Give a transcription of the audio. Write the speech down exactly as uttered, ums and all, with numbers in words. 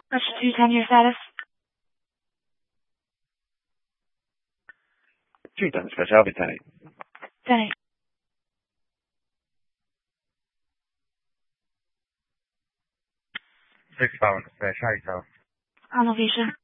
Question two, ten-year status. Treatment, specialty ten eight. ten eight. six five one, specialty twelve. On location.